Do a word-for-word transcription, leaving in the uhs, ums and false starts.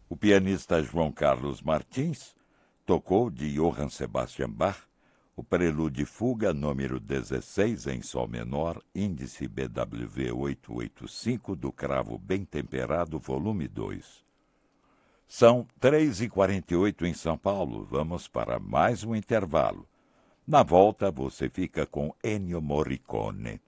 O pianista João Carlos Martins tocou de Johann Sebastian Bach o prelúdio e fuga número dezesseis em sol menor, índice B W oitocentos e oitenta e cinco do Cravo Bem Temperado, volume dois. São três e quarenta e oito em São Paulo. Vamos para mais um intervalo. Na volta você fica com Ennio Morricone.